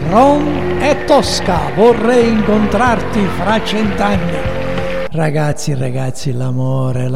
Rom e Tosca, vorrei incontrarti fra 100 anni. Ragazzi, l'amore.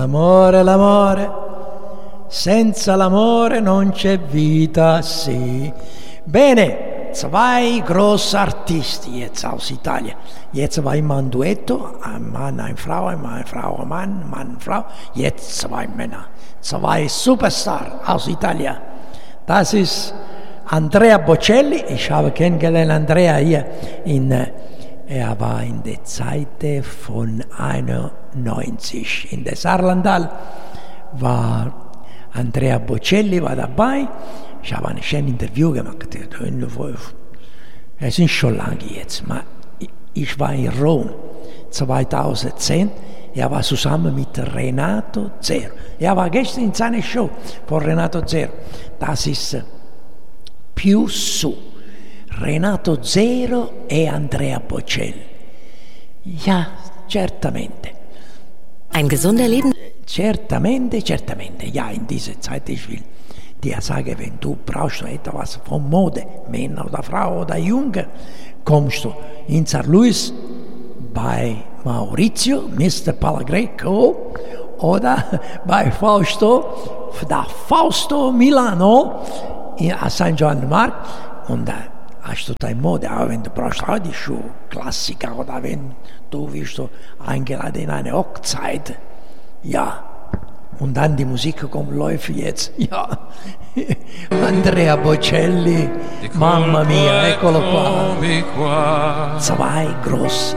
Senza l'amore non c'è vita, sì. Bene, zwei große Artisti jetzt aus Italien. Jetzt war immer ein Duetto, ein Mann, eine Frau, eine Frau, ein Mann, Mann, Frau. Jetzt zwei Männer, zwei Superstars aus Italien. Das ist Andrea Bocelli. Ich habe kennengelernt Andrea hier er war in der Zeit von 91 in der Saarlandal, war Andrea Bocelli war dabei. Ich habe ein schönes Interview gemacht. Es ist schon lange jetzt, aber ich war in Rom 2010. Er war zusammen mit Renato Zero. Er war gestern in seiner Show von Renato Zero. Das ist più su. Renato Zero e Andrea Bocelli. Ja, certamente. Ein gesunder Leben. Certamente. Ja, in dieser Zeit, ich will dir sagen, wenn du brauchst etwas von Mode, Männer oder Frau oder Junge, kommst du in St. Louis bei Maurizio, Mr. Palagreco, oder bei Fausto, da Fausto Milano, a San Giovanni Mark, und da hast du deine Mode, auch wenn du brauchst auch die Schuhe, Klassiker, oder wenn du wirst eingeladen in eine Hochzeit, ja, und dann die Musik läuft jetzt, ja, Andrea Bocelli, mamma mia, eccolo qua, zwei groß